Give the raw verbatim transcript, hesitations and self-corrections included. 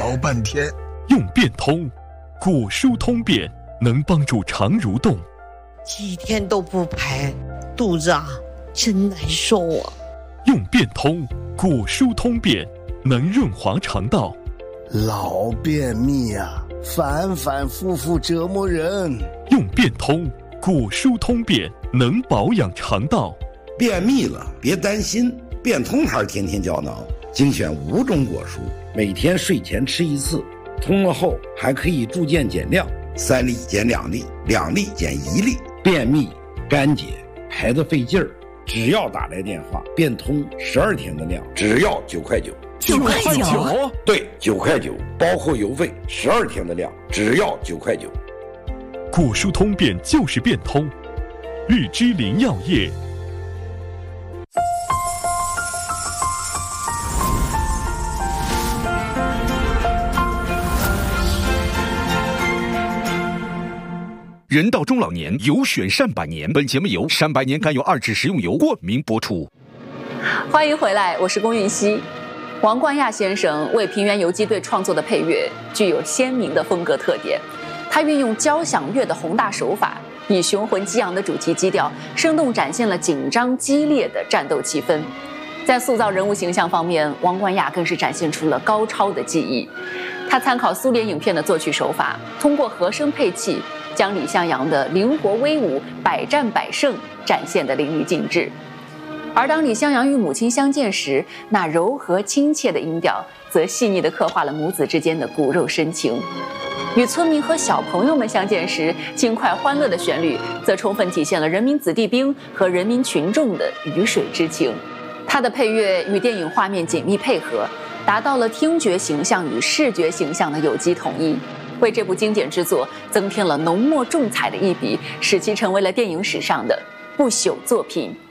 老半天。 用变通，果蔬通便，能帮助肠蠕动。 几天都不排，肚子啊真难受啊。 用变通，果蔬通便，能润滑肠道。 老便秘啊，反反复复折磨人。 用变通，果蔬通便，能保养肠道。 便秘了别担心，变通牌天天胶囊精选五种果蔬，每天睡前吃一次，通了后还可以逐渐减量，三粒减两粒，两粒减一粒。便秘干结排得费劲儿，只要打来电话，变通十二天的量，只要九块九。 九块九？ 对，九块九，包括邮费，十二天的量，只要九块九。 果蔬通便就是变通，日之林药业。 人到中老年，有选善百年。本节目由善百年甘油二酯食用油冠名播出。 欢迎回来，我是龚韵希。王冠亚先生为平原游击队创作的配乐具有鲜明的风格特点，他运用交响乐的宏大手法，以雄浑激昂的主题基调，生动展现了紧张激烈的战斗气氛。在塑造人物形象方面，王冠亚更是展现出了高超的技艺。他参考苏联影片的作曲手法，通过和声配器，将李向阳的灵活威武、百战百胜展现得淋漓尽致。而当李向阳与母亲相见时，那柔和亲切的音调则细腻地刻画了母子之间的骨肉深情。与村民和小朋友们相见时，轻快欢乐的旋律则充分体现了人民子弟兵和人民群众的鱼水之情。他的配乐与电影画面紧密配合，达到了听觉形象与视觉形象的有机统一，为这部经典之作增添了浓墨重彩的一笔，使其成为了电影史上的不朽作品。